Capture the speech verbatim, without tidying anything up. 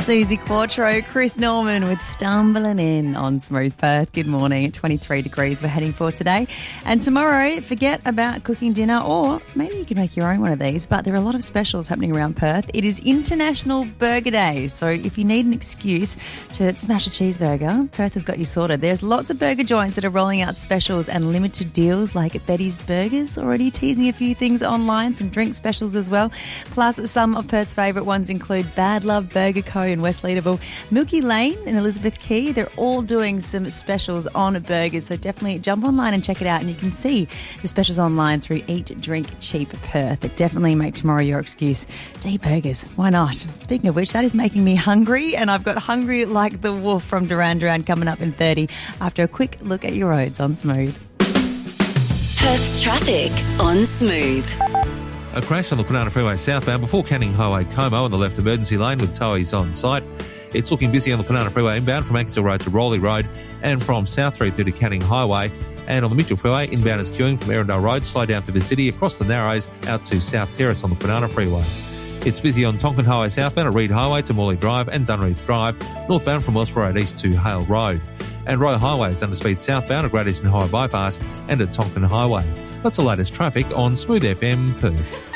Susie Quattro, Chris Norman with Stumbling In on Smooth Perth. Good morning. At twenty-three degrees we're heading for today. And tomorrow, forget about cooking dinner, or maybe you can make your own one of these, but there are a lot of specials happening around Perth. It is International Burger Day, so if you need an excuse to smash a cheeseburger, Perth has got you sorted. There's lots of burger joints that are rolling out specials and limited deals like Betty's Burgers, already teasing a few things online, some drink specials as well. Plus, some of Perth's favourite ones include Bad Love Burger Co. in West Leederville, Milky Lane in Elizabeth Quay. They're all doing some specials on burgers, so definitely jump online and check it out, and you can see the specials online through Eat, Drink, Cheap Perth. It definitely make tomorrow your excuse to eat burgers. Why not? Speaking of which, that is making me hungry, and I've got Hungry Like the Wolf from Duran Duran coming up in thirty after a quick look at your roads on Smooth. Perth's traffic on Smooth. A crash on the Kwinana Freeway southbound before Canning Highway Como on the left emergency lane with towies on site. It's looking busy on the Kwinana Freeway inbound from Ankersville Road to Rowley Road and from South three thirty Canning Highway. And on the Mitchell Freeway, inbound is queuing from Erindale Road, slide down to the city across the Narrows out to South Terrace on the Kwinana Freeway. It's busy on Tonkin Highway southbound at Reed Highway to Morley Drive and Dunreath Drive, northbound from Wellsborough Road east to Hale Road. And Royal Highway is under speed southbound at Great Eastern Highway Bypass and at Tonkin Highway. That's the latest traffic on Smooth F M Perth.